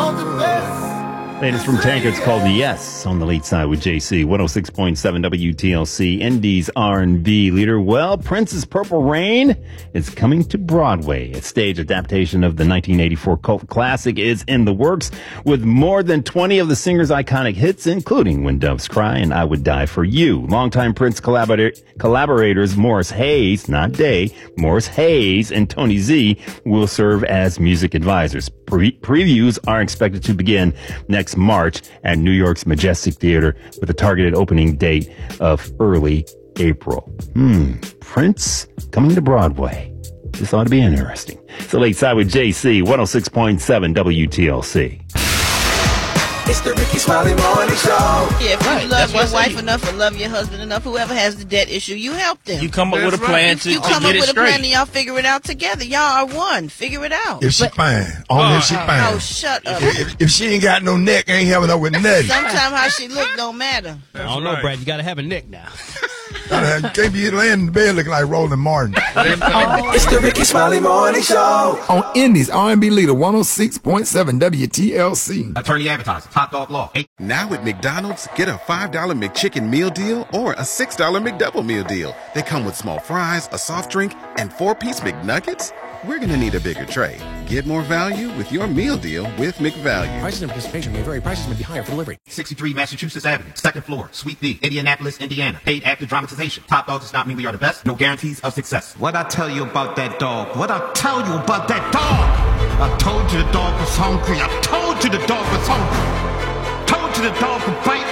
Latest from Tanker, it's called Yes on the late side with JC. 106.7 WTLC, Indy's R&B leader. Well, Prince's Purple Rain is coming to Broadway. A stage adaptation of the 1984 cult classic is in the works, with more than 20 of the singer's iconic hits, including When Doves Cry and I Would Die for You. Longtime Prince collaborators Morris Hayes, not Day, Morris Hayes and Tony Z will serve as music advisors. Previews are expected to begin next March at New York's Majestic Theater with a targeted opening date of early April. Prince coming to Broadway. This ought to be interesting. It's the Late Side with JC, 106.7 WTLC. It's the Ricky Smiley Morning Show. Yeah, if you love your wife enough or love your husband enough, whoever has the debt issue, you help them. You come up with a plan to You come get up it with a straight. plan and y'all figure it out together. Y'all are one. Figure it out. If she fine, only if she fine. Oh, shut up. If she ain't got no neck, ain't having up with nothing. Sometimes how she look don't matter. I don't know, Brad. You got to have a neck now. You can't be laying in the bed looking like Roland Martin. It's the Ricky Smiley Morning Show. On Indy's R&B leader, 106.7 WTLC. Attorney advertising, Top Dog Law. Now at McDonald's, get a $5 McChicken meal deal or a $6 McDouble meal deal. They come with small fries, a soft drink, and 4-piece McNuggets. We're going to need a bigger tray. Get more value with your meal deal with McValue. Prices and participation may vary. Prices may be higher for delivery. 63 Massachusetts Avenue, second floor, Suite B, Indianapolis, Indiana. Paid after dramatization. Top Dog does not mean we are the best. No guarantees of success. What I tell you about that dog? What I tell you about that dog? I told you the dog was hungry. I told you the dog was hungry. Told you the dog could fight.